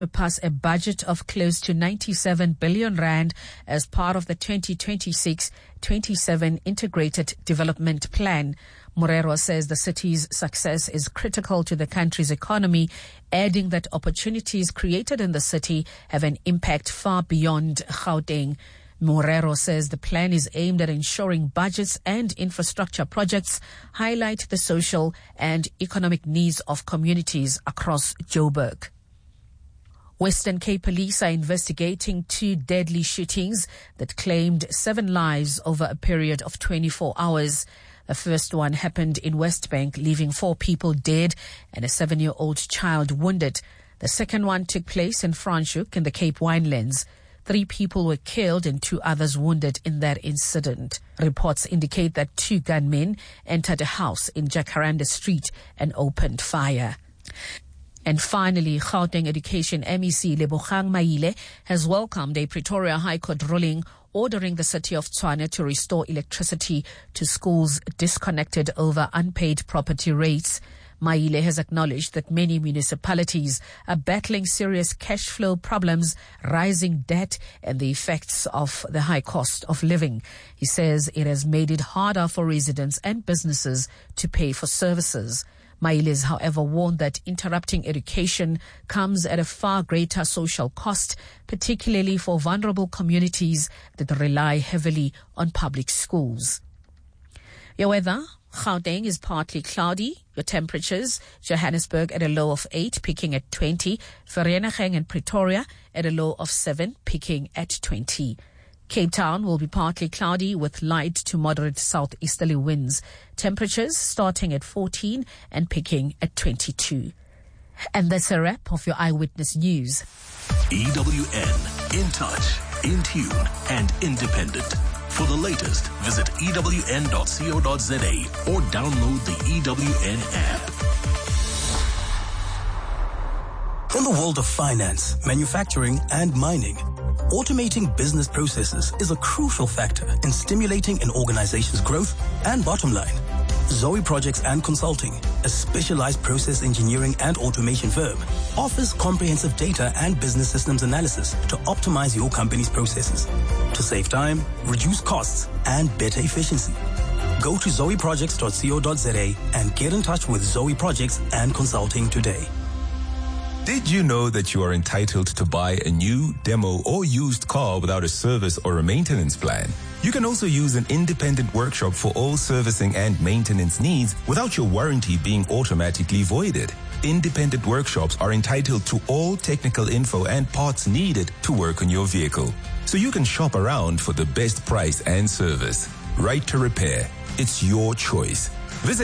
pass a budget of close to 97 billion rand as part of the 2026-27 Integrated Development Plan. Morero says the city's success is critical to the country's economy, adding that opportunities created in the city have an impact far beyond Gauteng. Morero says the plan is aimed at ensuring budgets and infrastructure projects highlight the social and economic needs of communities across Joburg. Western Cape Police are investigating 2 deadly shootings that claimed 7 lives over a period of 24 hours. The first one happened in Westbank, leaving 4 people dead and a 7-year-old child wounded. The second one took place in Franschhoek in the Cape Winelands. 3 people were killed and 2 others wounded in that incident. Reports indicate that 2 gunmen entered a house in Jacaranda Street and opened fire. And finally, Gauteng Education MEC Lebogang Maile has welcomed a Pretoria High Court ruling ordering the city of Tshwane to restore electricity to schools disconnected over unpaid property rates. Maile has acknowledged that many municipalities are battling serious cash flow problems, rising debt, and the effects of the high cost of living. He says it has made it harder for residents and businesses to pay for services. Maile, however, warned that interrupting education comes at a far greater social cost, particularly for vulnerable communities that rely heavily on public schools. Your weather: Gauteng is partly cloudy. Your temperatures: Johannesburg at a low of 8, peaking at 20. Vereeniging and Pretoria at a low of 7, peaking at 20. Cape Town will be partly cloudy with light to moderate southeasterly winds. Temperatures starting at 14 and peaking at 22. And that's a wrap of your Eyewitness News. EWN, in touch, in tune, and independent. For the latest, visit ewn.co.za or download the EWN app. In the world of finance, manufacturing, and mining, automating business processes is a crucial factor in stimulating an organization's growth and bottom line. Zoe Projects and Consulting, a specialized process engineering and automation firm, offers comprehensive data and business systems analysis to optimize your company's processes, to save time, reduce costs, and better efficiency. Go to zoeprojects.co.za and get in touch with Zoe Projects and Consulting today. Did you know that you are entitled to buy a new, demo, or used car without a service or a maintenance plan? You can also use an independent workshop for all servicing and maintenance needs without your warranty being automatically voided. Independent workshops are entitled to all technical info and parts needed to work on your vehicle, so you can shop around for the best price and service. Right to Repair. It's your choice. Visit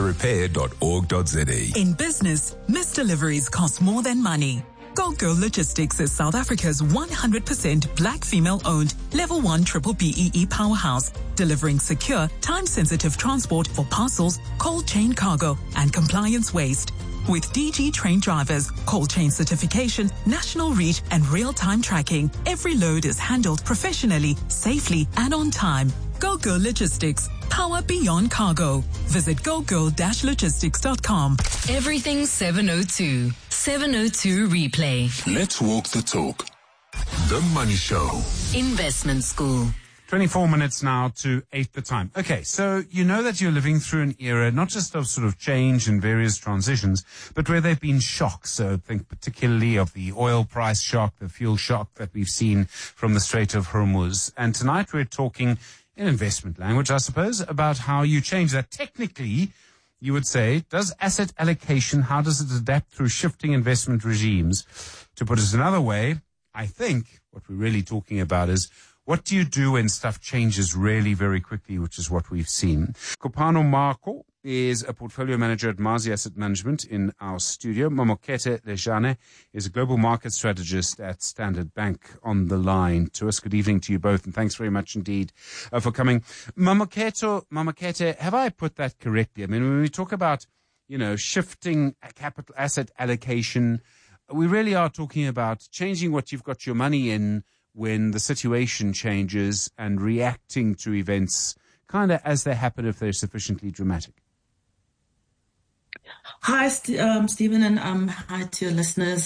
righttorepair.org.za. In business, missed deliveries cost more than money. Go Girl Logistics is South Africa's 100% black female-owned Level 1 Triple BEE powerhouse, delivering secure, time-sensitive transport for parcels, cold chain cargo, and compliance waste. With DG trained drivers, cold chain certification, national reach, and real-time tracking, every load is handled professionally, safely, and on time. Go Girl Logistics. Power beyond cargo. Visit gogirl-logistics.com. Everything 702. 702 replay. Let's walk the talk. The Money Show. Investment School. 24 minutes now to 8 the time. Okay, so you know that you're living through an era, not just of sort of change and various transitions, but where there have been shocks. So think particularly of the oil price shock, the fuel shock that we've seen from the Strait of Hormuz. And tonight we're talking in investment language, I suppose, about how you change that. Technically, you would say, does asset allocation, how does it adapt through shifting investment regimes? To put it another way, I think what we're really talking about is, what do you do when stuff changes really very quickly, which is what we've seen? Kopano Marco is a portfolio manager at Mazi Asset Management in our studio. Mamokete Lejane is a global market strategist at Standard Bank on the line to us. Good evening to you both, and thanks very much indeed for coming. Mamokete, have I put that correctly? I mean, when we talk about, shifting capital asset allocation, we really are talking about changing what you've got your money in when the situation changes and reacting to events kind of as they happen if they're sufficiently dramatic. Hi, Stephen, and hi to your listeners.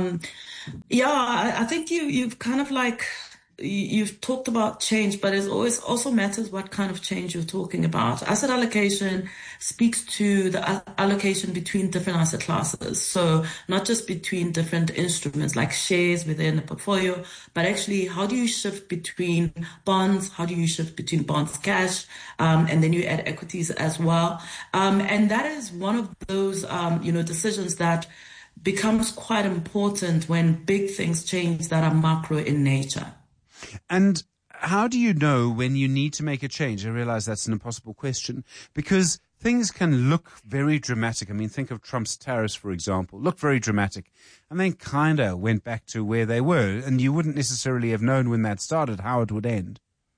I think you've kind of like you've talked about change, but it always also matters what kind of change you're talking about. Asset allocation speaks to the allocation between different asset classes. So not just between different instruments like shares within a portfolio, but actually how do you shift between bonds? How do you shift between bonds, cash, and then you add equities as well. And that is one of those, decisions that becomes quite important when big things change that are macro in nature. And how do you know when you need to make a change? I realize that's an impossible question because things can look very dramatic. I mean, think of Trump's tariffs, for example, looked very dramatic and then kind of went back to where they were. And you wouldn't necessarily have known when that started how it would end.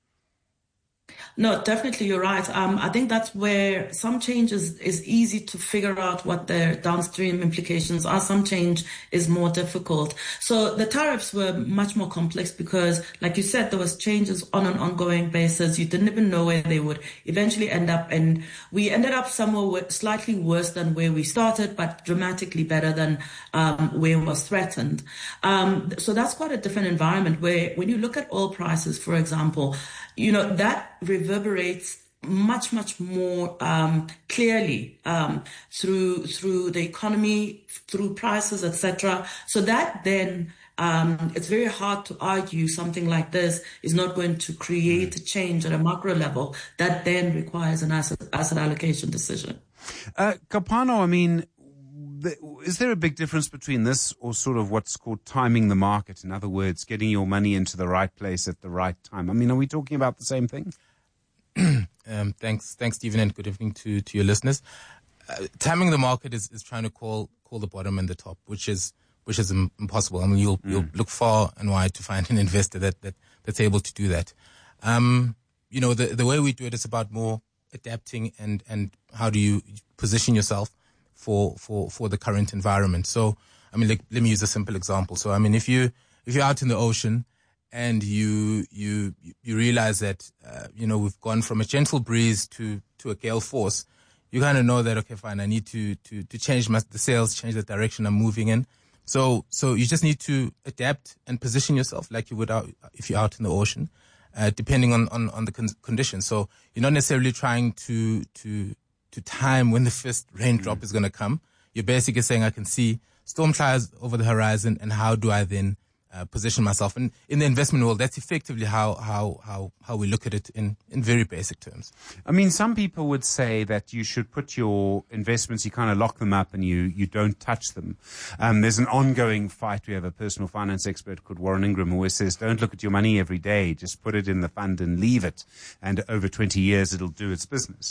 No, definitely you're right. I think that's where some changes is easy to figure out what their downstream implications are. Some change is more difficult. So the tariffs were much more complex because, like you said, there was changes on an ongoing basis. You didn't even know where they would eventually end up. And we ended up somewhere slightly worse than where we started, but dramatically better than where it was threatened. So that's quite a different environment where when you look at oil prices, for example, that reverberates much, much more clearly through the economy, through prices, etc. So that then it's very hard to argue something like this is not going to create a change at a macro level that then requires an asset allocation decision. Kapano, I mean, is there a big difference between this or sort of what's called timing the market? In other words, getting your money into the right place at the right time. I mean, are we talking about the same thing? Thanks, Stephen, and good evening to your listeners. Timing the market is trying to call the bottom and the top, which is impossible. I mean, you'll look far and wide to find an investor that's able to do that. The way we do it is about more adapting and how do you position yourself for the current environment. So, I mean, let me use a simple example. So, I mean, if you're out in the ocean and you realize that, we've gone from a gentle breeze to a gale force, you kind of know that, okay, fine, I need to change the sails, change the direction I'm moving in. So you just need to adapt and position yourself like you would if you're out in the ocean, depending on the conditions. So you're not necessarily trying to time when the first raindrop is going to come. You're basically saying, I can see storm clouds over the horizon, and how do I then position myself? And in the investment world, that's effectively how we look at it in very basic terms. I mean, some people would say that you should put your investments, you kind of lock them up and you don't touch them. There's an ongoing fight. We have a personal finance expert called Warren Ingram who always says, don't look at your money every day, just put it in the fund and leave it. And over 20 years, it'll do its business.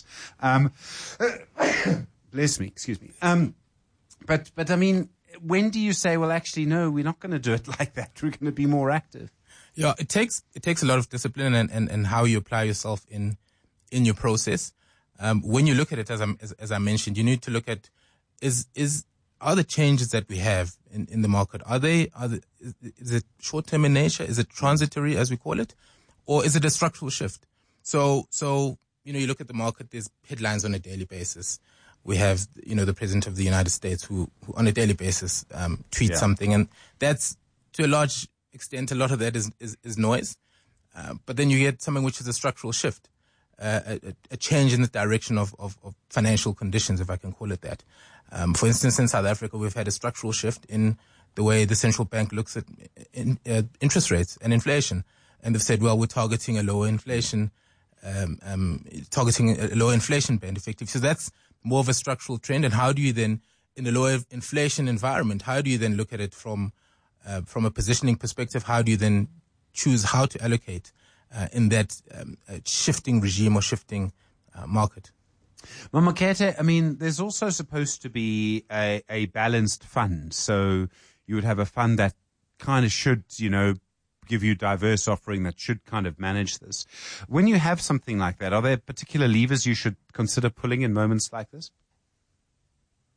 Bless me, excuse me. But I mean, when do you say, well, actually, no, we're not going to do it like that. We're going to be more active. Yeah, it takes a lot of discipline and how you apply yourself in your process. When you look at it, as I mentioned, you need to look at are the changes that we have in the market, is it short term in nature? Is it transitory, as we call it, or is it a structural shift? So you look at the market. There's headlines on a daily basis. We have, the President of the United States who on a daily basis tweets something, and that's to a large extent, a lot of that is noise. But then you get something which is a structural shift, a change in the direction of financial conditions, if I can call it that. For instance, in South Africa, we've had a structural shift in the way the central bank looks at interest rates and inflation, and they've said, well, we're targeting a lower inflation, band, effectively. So that's more of a structural trend. And how do you then, in a lower inflation environment, how do you then look at it from a positioning perspective? How do you then choose how to allocate in that shifting regime or shifting market? Mamakete, I mean, there's also supposed to be a balanced fund. So you would have a fund that kind of should, give you diverse offering that should kind of manage this. When you have something like that, are there particular levers you should consider pulling in moments like this?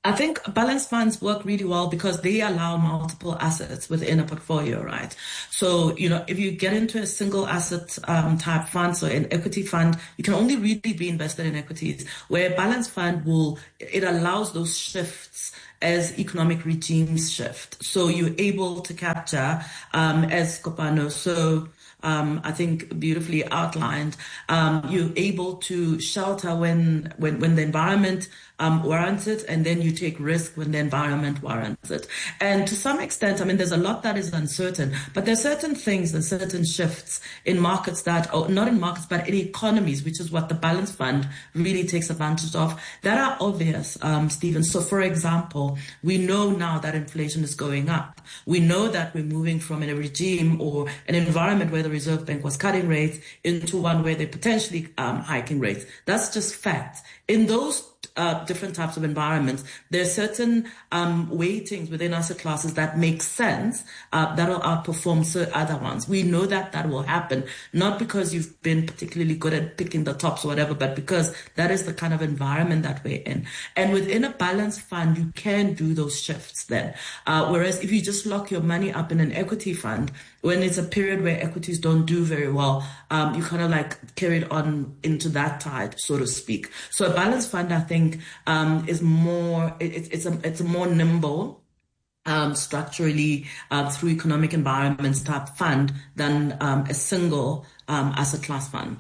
I think balanced funds work really well because they allow multiple assets within a portfolio, right? So, if you get into a single asset type fund, so an equity fund, you can only really be invested in equities, where a balanced fund it allows those shifts as economic regimes shift. So you're able to capture, as Kopano I think beautifully outlined, you're able to shelter when the environment warrants it, and then you take risk when the environment warrants it. And to some extent, there's a lot that is uncertain, but there's certain things and certain shifts in markets not in markets, but in economies, which is what the Balance Fund really takes advantage of, that are obvious, Stephen. So for example, we know now that inflation is going up. We know that we're moving from a regime or an environment where the Reserve Bank was cutting rates into one where they're potentially hiking rates. That's just fact. In those different types of environments, there are certain weightings within asset classes that make sense that will outperform other ones. We know that will happen, not because you've been particularly good at picking the tops or whatever, but because that is the kind of environment that we're in. And within a balanced fund, you can do those shifts then. Whereas if you just lock your money up in an equity fund, when it's a period where equities don't do very well, you kind of like carried on into that tide, so to speak. So a balanced fund, I think, is more, it's a more nimble, structurally, through economic environments type fund than a single asset class fund.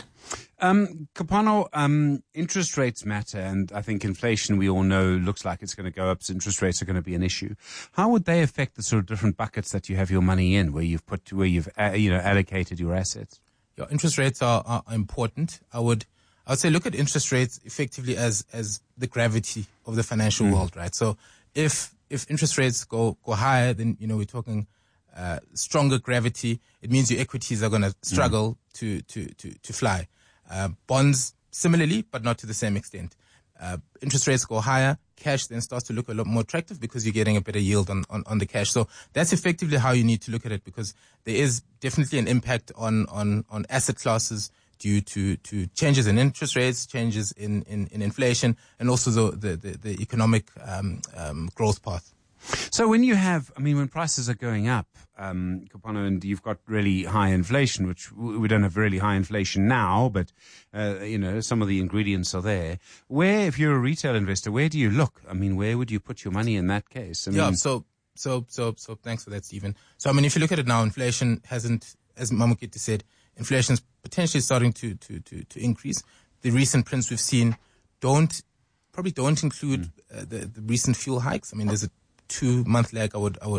Kopano, interest rates matter, and I think inflation, we all know, looks like it's going to go up, so interest rates are going to be an issue. How would they affect the sort of different buckets that you have your money in, where you've allocated your assets? Yeah, interest rates are important. I would say look at interest rates effectively as the gravity of the financial world, right? So if interest rates go higher, then we're talking stronger gravity. It means your equities are going to struggle to fly. Bonds similarly, but not to the same extent. Interest rates go higher, cash then starts to look a lot more attractive because you're getting a better yield on the cash. So that's effectively how you need to look at it, because there is definitely an impact on asset classes due to changes in interest rates, changes in inflation, and also the economic growth path. So when you have, when prices are going up, Kopano, and you've got really high inflation, which we don't have really high inflation now, but, some of the ingredients are there. Where, if you're a retail investor, where do you look? Where would you put your money in that case? So thanks for that, Stephen. So, if you look at it now, inflation hasn't, as Mamokete said, inflation's potentially starting to increase. The recent prints we've seen probably don't include the recent fuel hikes. There's a 2-month lag,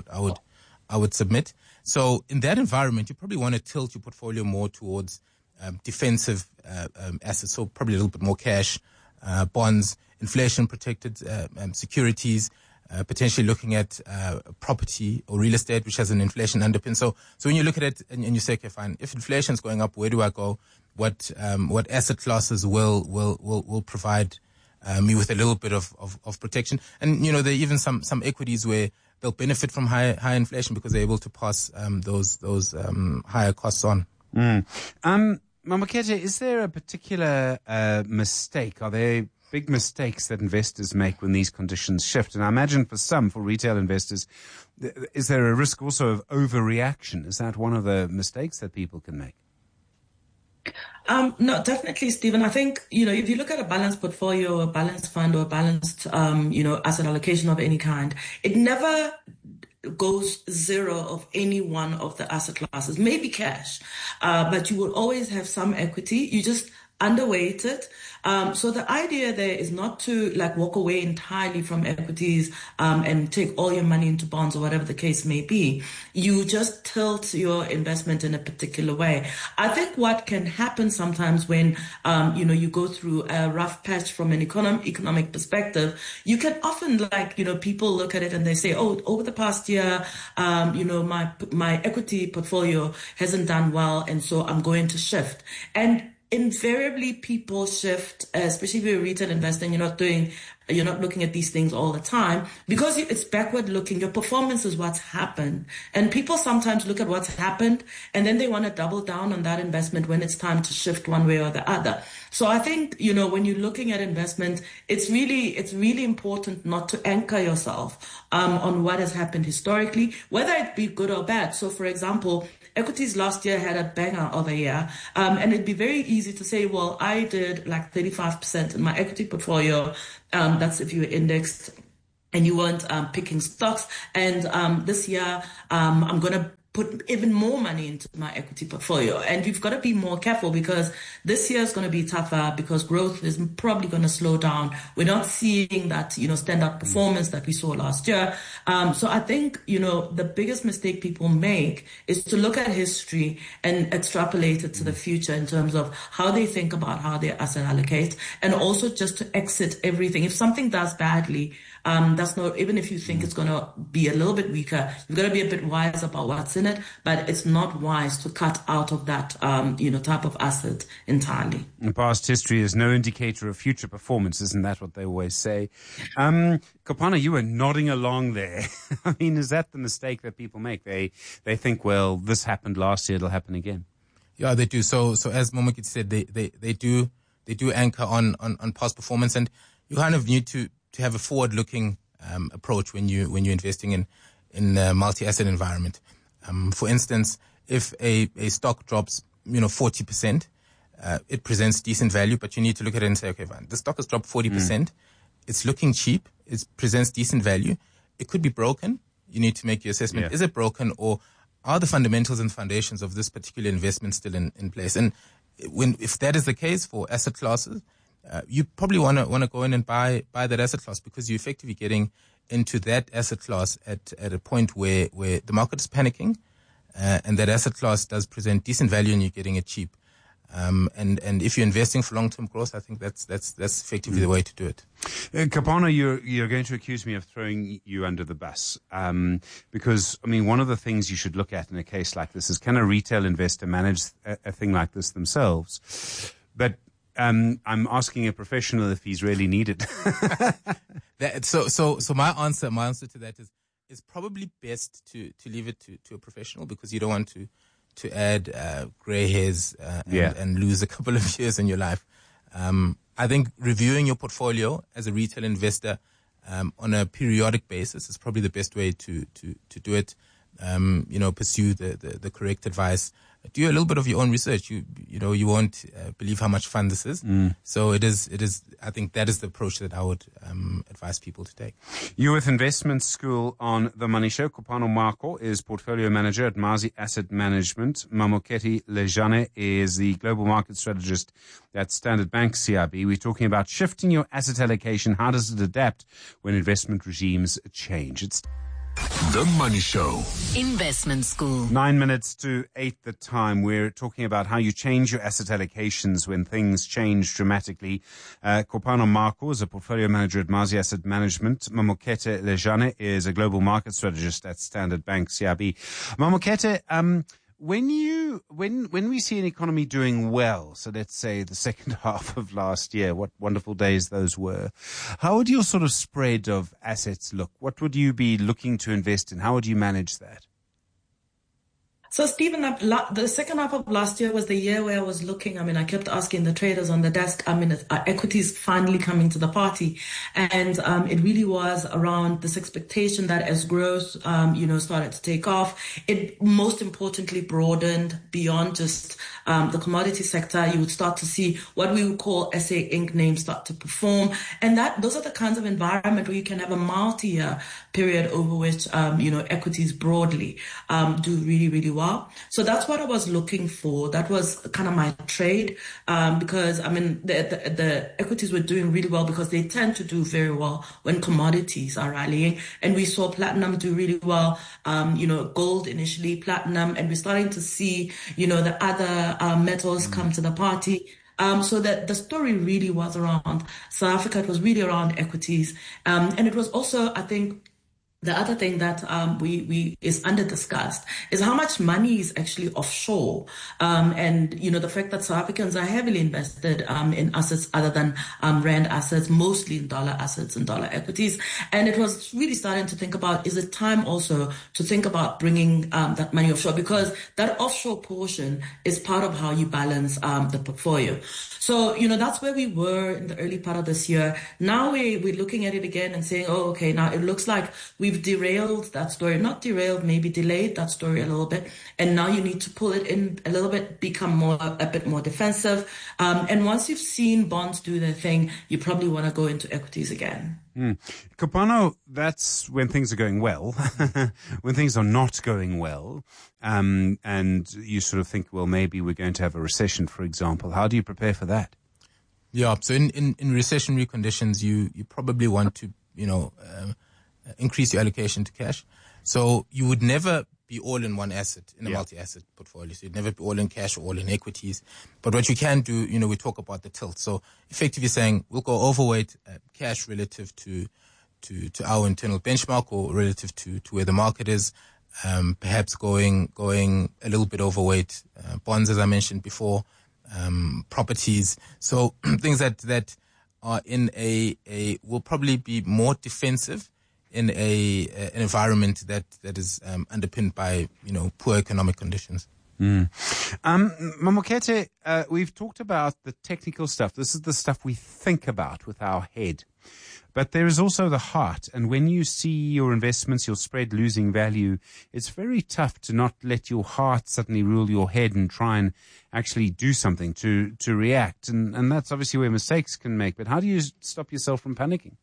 I would submit. So in that environment, you probably want to tilt your portfolio more towards defensive assets. So probably a little bit more cash, bonds, inflation protected securities, potentially looking at property or real estate, which has an inflation underpin. So when you look at it and you say, okay, fine, if inflation's going up, where do I go? What asset classes will provide me with a little bit of protection? And there are even some equities where they'll benefit from high inflation because they're able to pass those higher costs on. Mamokete, is there a particular mistake? Are there big mistakes that investors make when these conditions shift? And I imagine for retail investors, is there a risk also of overreaction? Is that one of the mistakes that people can make? No, definitely, Stephen. I think, if you look at a balanced portfolio, a balanced fund, or a balanced, asset allocation of any kind, it never goes zero of any one of the asset classes. Maybe cash, but you will always have some equity. You just underweight it. So the idea there is not to walk away entirely from equities and take all your money into bonds or whatever the case may be. You just tilt your investment in a particular way. I think what can happen sometimes when you go through a rough patch from an economic perspective, you can often people look at it and they say, oh, over the past year, my equity portfolio hasn't done well, and so I'm going to shift. And invariably people shift, especially if you're a retail investor and you're not doing You're not looking at these things all the time because it's backward looking. Your performance is what's happened. And people sometimes look at what's happened and then they want to double down on that investment when it's time to shift one way or the other. So I think, when you're looking at investment, it's really important not to anchor yourself on what has happened historically, whether it be good or bad. So for example, equities last year had a banger of a year. And it'd be very easy to say, well, I did like 35% in my equity portfolio. That's if you were indexed and you weren't picking stocks. And this year, I'm going to put even more money into my equity portfolio. And you've got to be more careful because this year is going to be tougher because growth is probably going to slow down. We're not seeing that, standout performance that we saw last year. So I think, the biggest mistake people make is to look at history and extrapolate it to the future in terms of how they think about how they asset allocate and also just to exit everything. If something does badly, that's not, even if you think it's going to be a little bit weaker, you've got to be a bit wise about what's in it, but it's not wise to cut out of that, type of asset entirely. And past history is no indicator of future performance. Isn't that what they always say? Kopano, you were nodding along there. I mean, is that the mistake that people make? They think, well, this happened last year, it'll happen again. Yeah, they do. So as Momokete said, they do anchor on past performance, and you kind of need to have a forward-looking approach when you're investing in a multi-asset environment. For instance, if a stock drops 40%, it presents decent value, but you need to look at it and say, okay, fine, the stock has dropped 40%. It's looking cheap. It presents decent value. It could be broken. You need to make your assessment. Yeah. Is it broken, or are the fundamentals and foundations of this particular investment still in place? And if that is the case for asset classes, you probably want to go in and buy that asset class because you're effectively getting into that asset class at a point where the market is panicking, and that asset class does present decent value and you're getting it cheap. And if you're investing for long-term growth, I think that's effectively the way to do it. Kopano, you're going to accuse me of throwing you under the bus, because one of the things you should look at in a case like this is, can a retail investor manage a thing like this themselves? But I'm asking a professional if he's really needed. So my answer to that is probably best to leave it to a professional, because you don't want to add gray hairs and lose a couple of years in your life. I think reviewing your portfolio as a retail investor on a periodic basis is probably the best way to do it. Pursue the correct advice. Do a little bit of your own research. You won't believe how much fun this is. So it is. I think that is the approach that I would advise people to take. You're with Investment School on The Money Show. Kopano Marco is portfolio manager at Mazi Asset Management. Mamokete Lejane is the global market strategist at Standard Bank CIB. We're talking about shifting your asset allocation. How does it adapt when investment regimes change? It's The Money Show. Investment School. 9 minutes to 8 the time. We're talking about how you change your asset allocations when things change dramatically. Kopano Marco is a portfolio manager at Mazi Asset Management. Mamokete Lejane is a global market strategist at Standard Bank CIB. Mamokete, when we see an economy doing well, so let's say the second half of last year, what wonderful days those were, how would your sort of spread of assets look? What would you be looking to invest in? How would you manage that? So, Stephen, the second half of last year was the year where I was looking. I kept asking the traders on the desk, equities finally coming to the party. And it really was around this expectation that as growth, started to take off, it most importantly broadened beyond just the commodity sector. You would start to see what we would call SA Inc. names start to perform. And those are the kinds of environment where you can have a multi-year period over which, equities broadly do really, really well. So that's what I was looking for. That was kind of my trade, because the equities were doing really well because they tend to do very well when commodities are rallying. And we saw platinum do really well, gold initially, platinum, and we're starting to see, the other metals come to the party. So that the story really was around South Africa. It was really around equities. And it was also, I think, The other thing that we is under discussed is how much money is actually offshore, and the fact that South Africans are heavily invested in assets other than rand assets, mostly in dollar assets and dollar equities. And it was really starting to think about, is it time also to think about bringing that money offshore, because that offshore portion is part of how you balance the portfolio. So that's where we were in the early part of this year. Now we're looking at it again and saying, oh, okay, now it looks like we've derailed that story, not derailed, maybe delayed that story a little bit. And now you need to pull it in a little bit, become a bit more defensive. And once you've seen bonds do their thing, you probably want to go into equities again. Kopano, that's when things are going well. When things are not going well, and you sort of think, well, maybe we're going to have a recession, for example. How do you prepare for that? Yeah, so in recessionary conditions, you probably want to, increase your allocation to cash. So you would never be all in one asset in a multi-asset portfolio. So you'd never be all in cash or all in equities. But what you can do, we talk about the tilt. So effectively saying we'll go overweight cash relative to our internal benchmark or relative to where the market is. Perhaps going a little bit overweight bonds, as I mentioned before, properties. So things that are in will probably be more defensive in an environment that is underpinned by poor economic conditions. Mamokete, we've talked about the technical stuff. This is the stuff we think about with our head. But there is also the heart. And when you see your investments, your spread losing value, it's very tough to not let your heart suddenly rule your head and try and actually do something to react. And that's obviously where mistakes can make. But how do you stop yourself from panicking?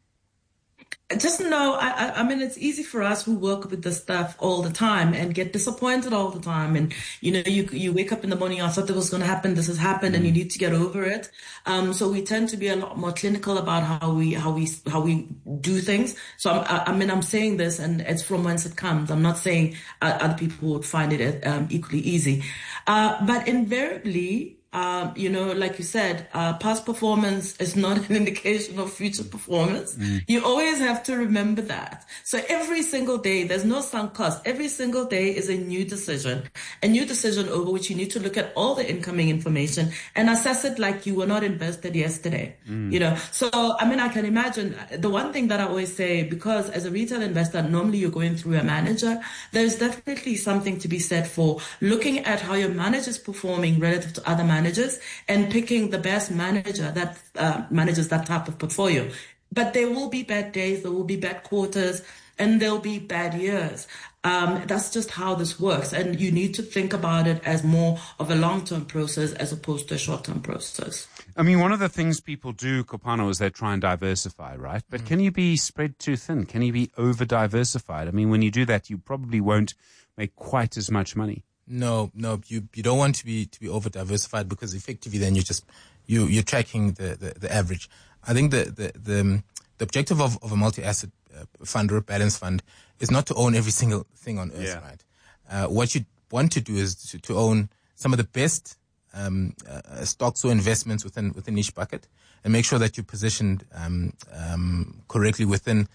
Just know, I mean, it's easy for us who work with this stuff all the time and get disappointed all the time. And, you wake up in the morning, I thought that was going to happen. This has happened and you need to get over it. So we tend to be a lot more clinical about how we do things. So I'm saying this and it's from whence it comes. I'm not saying other people would find it equally easy. But invariably, like you said, past performance is not an indication of future performance. You always have to remember that. So every single day, there's no sunk cost. Every single day is a new decision over which you need to look at all the incoming information and assess it like you were not invested yesterday. So, I can imagine the one thing that I always say, because as a retail investor, normally you're going through a manager, there's definitely something to be said for looking at how your manager is performing relative to other managers and picking the best manager that manages that type of portfolio. But there will be bad days, there will be bad quarters, and there'll be bad years. That's just how this works. And you need to think about it as more of a long-term process as opposed to a short-term process. One of the things people do, Kopano, is they try and diversify, right? But can you be spread too thin? Can you be over-diversified? When you do that, you probably won't make quite as much money. No, you don't want to be over diversified, because effectively then you're tracking the average. I think the objective of a multi-asset fund or a balanced fund is not to own every single thing on earth, right? What you want to do is to own some of the best stocks or investments within each bucket, and make sure that you're positioned correctly within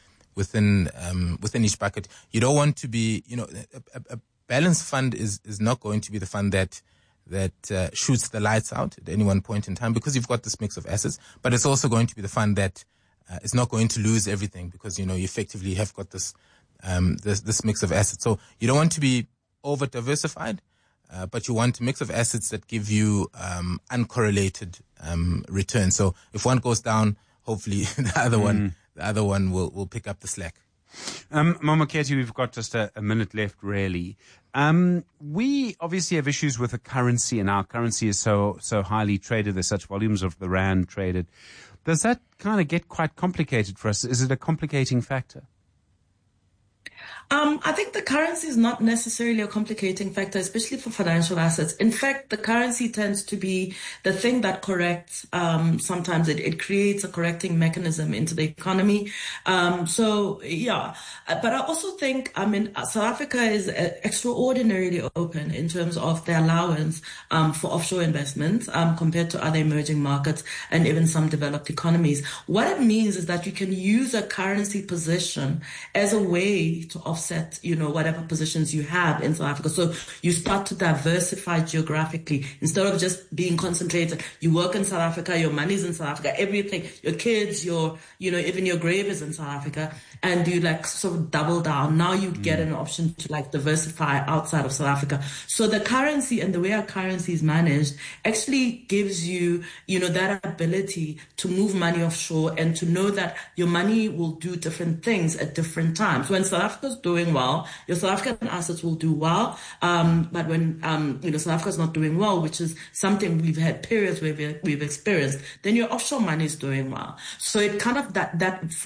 each bucket. You don't want to be, a balanced fund is not going to be the fund that shoots the lights out at any one point in time, because you've got this mix of assets. But it's also going to be the fund that is not going to lose everything, because you effectively have got this mix of assets. So you don't want to be over diversified, but you want a mix of assets that give you uncorrelated returns. So if one goes down, hopefully the other one will pick up the slack. Mamokete, we've got just a minute left, really. We obviously have issues with the currency, and our currency is so highly traded. There's such volumes of the rand traded. Does that kind of get quite complicated for us? Is it a complicating factor? I think the currency is not necessarily a complicating factor, especially for financial assets. In fact, the currency tends to be the thing that corrects. Sometimes it creates a correcting mechanism into the economy. But I also think, South Africa is extraordinarily open in terms of the allowance for offshore investments compared to other emerging markets and even some developed economies. What it means is that you can use a currency position as a way to offset, whatever positions you have in South Africa. So you start to diversify geographically instead of just being concentrated. You work in South Africa, your money's in South Africa, everything, your kids, even your grave is in South Africa, and you sort of double down. Now you get an option to diversify outside of South Africa. So the currency and the way our currency is managed actually gives you, that ability to move money offshore and to know that your money will do different things at different times. When South Africa's doing well, your South African assets will do well. But when, South Africa's not doing well, which is something we've had periods where we've experienced, then your offshore money is doing well. So it kind of, that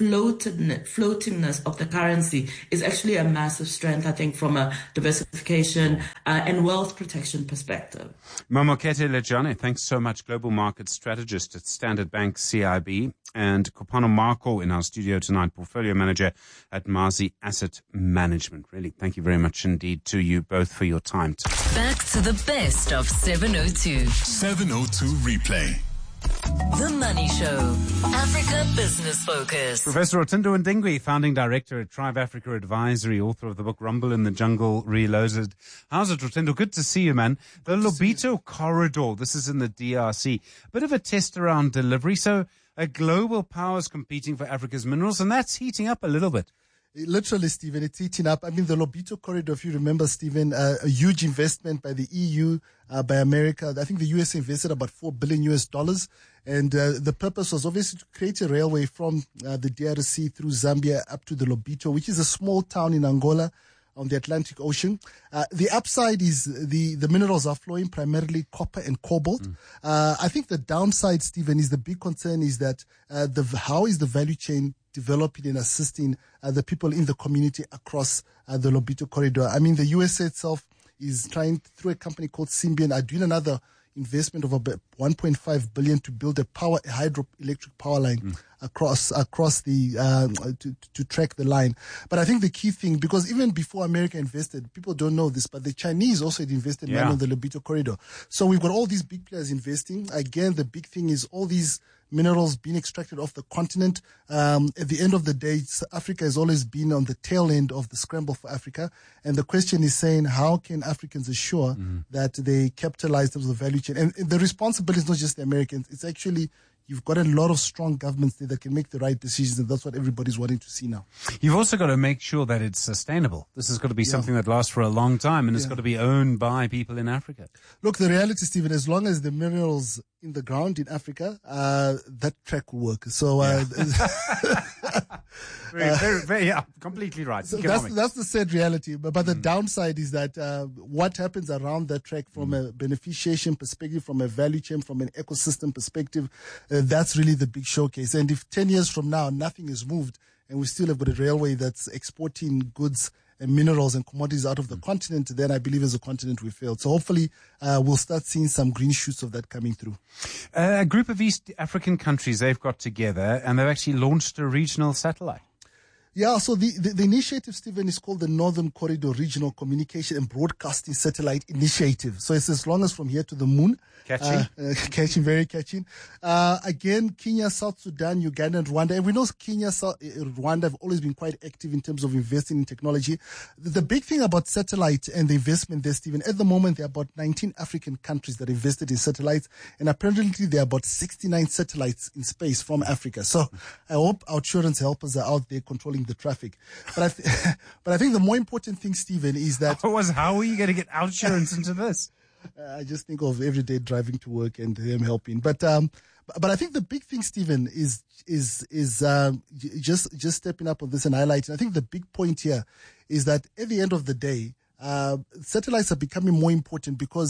floatingness of the currency is actually a massive strength, I think, from a diversification and wealth protection perspective. Mamokete Lejane, thanks so much. Global market strategist at Standard Bank CIB, and Kopano Marco in our studio tonight, portfolio manager at Mazi Asset Management. Really, thank you very much indeed to you both for your time. Back to the best of 702. 702 replay. The Money Show, Africa Business Focus. Professor Rotendo Ndingwi, founding director at Tribe Africa Advisory, author of the book Rumble in the Jungle Reloaded. How's it, Rotendo? Good to see you, man. The Lobito Corridor, this is in the DRC. A bit of a test around delivery. So a global power is competing for Africa's minerals, and that's heating up a little bit. Literally, Stephen, it's heating up. I mean, the Lobito Corridor, if you remember, Stephen, a huge investment by the EU, by America. I think the US invested about $4 billion. And the purpose was obviously to create a railway from the DRC through Zambia up to the Lobito, which is a small town in Angola on the Atlantic Ocean. The upside is the minerals are flowing, primarily copper and cobalt. I think the downside, Stephen, is the big concern is that how is the value chain developing and assisting the people in the community across the Lobito Corridor. I mean, the USA itself is trying, through a company called Symbian, are doing another investment of about 1.5 billion to build a hydroelectric power line across the to track the line. But I think the key thing, because even before America invested, people don't know this, but the Chinese also had invested money on the Lobito Corridor. So we've got all these big players investing. Again, the big thing is all these minerals being extracted off the continent. At the end of the day, Africa has always been on the tail end of the scramble for Africa. And the question is saying, how can Africans assure that they capitalize on the value chain? And the responsibility is not just the Americans. It's actually, you've got a lot of strong governments there that can make the right decisions, and that's what everybody's wanting to see now. You've also got to make sure that it's sustainable. This has got to be something that lasts for a long time, and it's got to be owned by people in Africa. Look, the reality, Stephen, as long as the minerals in the ground in Africa, that track will work. So, very, completely right. So that's the sad reality. But the downside is that what happens around that track from a beneficiation perspective, from a value chain, from an ecosystem perspective, that's really the big showcase. And if 10 years from now nothing is moved and we still have got a railway that's exporting goods and minerals and commodities out of the continent, then I believe as a continent we failed. So hopefully we'll start seeing some green shoots of that coming through. A group of East African countries, they've got together and they've actually launched a regional satellite. Yeah, so the initiative, Stephen, is called the Northern Corridor Regional Communication and Broadcasting Satellite Initiative. So it's as long as from here to the moon. Catching. Very catching. Again, Kenya, South Sudan, Uganda, and Rwanda. And we know Kenya, Rwanda have always been quite active in terms of investing in technology. The big thing about satellite and the investment there, Stephen, at the moment there are about 19 African countries that invested in satellites, and apparently there are about 69 satellites in space from Africa. So I hope our children's helpers are out there controlling the traffic. But I think the more important thing, Stephen, is that how are you going to get our insurance into this? I just think of every day driving to work and them helping. But I think the big thing, Stephen, is just stepping up on this and highlighting. I think the big point here is that at the end of the day, satellites are becoming more important because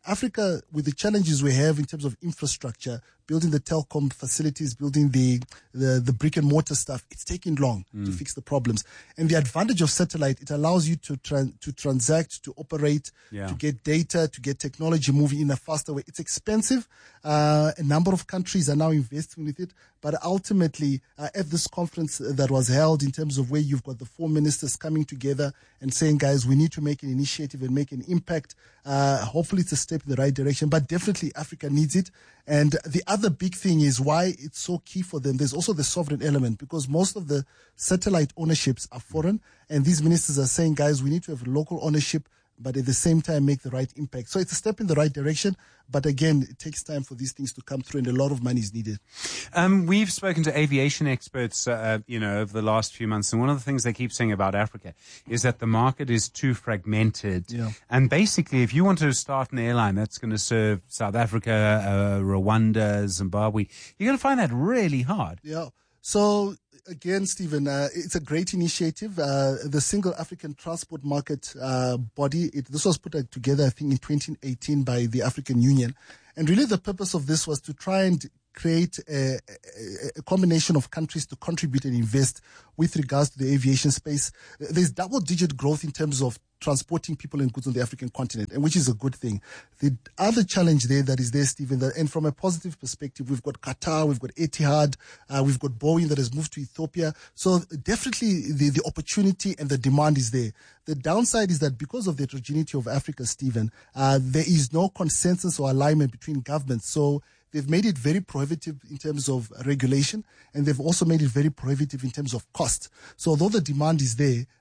Africa, with the challenges we have in terms of infrastructure, building the telecom facilities, building the brick and mortar stuff, it's taking long to fix the problems. And the advantage of satellite, it allows you to transact, to operate, to get data, to get technology moving in a faster way. It's expensive. A number of countries are now investing with it. But ultimately, at this conference that was held, in terms of where you've got the 4 ministers coming together and saying, guys, we need to make an initiative and make an impact. Hopefully it's a step in the right direction, but definitely Africa needs it. And the other big thing is why it's so key for them. There's also the sovereign element, because most of the satellite ownerships are foreign. And these ministers are saying, guys, we need to have local ownership, but at the same time make the right impact. So it's a step in the right direction. But again, it takes time for these things to come through, and a lot of money is needed. We've spoken to aviation experts, over the last few months, and one of the things they keep saying about Africa is that the market is too fragmented. Yeah. And basically, if you want to start an airline that's going to serve South Africa, Rwanda, Zimbabwe, you're going to find that really hard. Yeah. So again, Stephen, it's a great initiative. The Single African Transport Market body, this was put together, I think, in 2018 by the African Union. And really the purpose of this was to try and create a combination of countries to contribute and invest with regards to the aviation space. There's double-digit growth in terms of transporting people and goods on the African continent, and which is a good thing. The other challenge there that is there, Stephen, and from a positive perspective, we've got Qatar, we've got Etihad, we've got Boeing that has moved to Ethiopia. So definitely the opportunity and the demand is there. The downside is that because of the heterogeneity of Africa, Stephen, there is no consensus or alignment between governments. So they've made it very prohibitive in terms of regulation, and they've also made it very prohibitive in terms of cost. So although the demand is there,